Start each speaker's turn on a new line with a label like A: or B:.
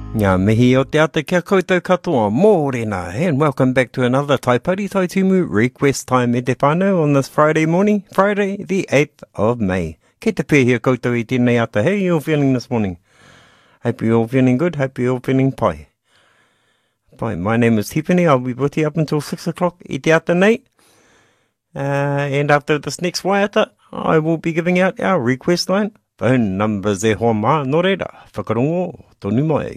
A: Ngā mihi o te ata kia koutou katoa, mōrena, and welcome back to another Taipari Taitumu Request Time e te whānau on this Friday morning, Friday the 8th of May. Kei te pēhia koutou I tēnei ata, how are you all feeling this morning? Hope you're all feeling good, hope you're all feeling pai. My name is Tiffany, I'll be with you up until 6 o'clock I te ata nei. And after this next waiata, I will be giving out our request line. Phone numbers e hoa mā, nō reira, whakarongo, tonu mai.